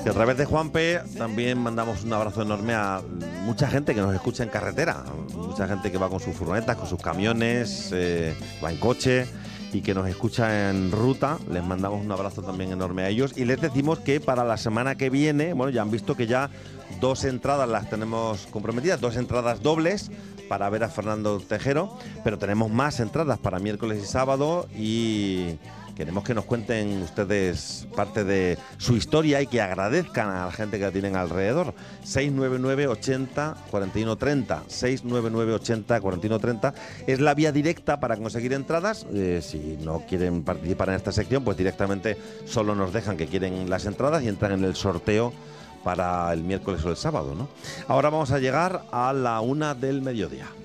Y a través de Juanpe también mandamos un abrazo enorme a mucha gente que nos escucha en carretera, mucha gente que va con sus furgonetas, con sus camiones, va en coche y que nos escucha en ruta. Les mandamos un abrazo también enorme a ellos y les decimos que para la semana que viene, bueno, ya han visto que ya 2 entradas las tenemos comprometidas, 2 entradas dobles para ver a Fernando Tejero, pero tenemos más entradas para miércoles y sábado y queremos que nos cuenten ustedes parte de su historia y que agradezcan a la gente que la tienen alrededor. 699 80 41 30, 699 80 41 30 es la vía directa para conseguir entradas. Si no quieren participar en esta sección, pues directamente solo nos dejan que quieren las entradas y entran en el sorteo para el miércoles o el sábado, ¿no? Ahora vamos a llegar a la 1 del mediodía.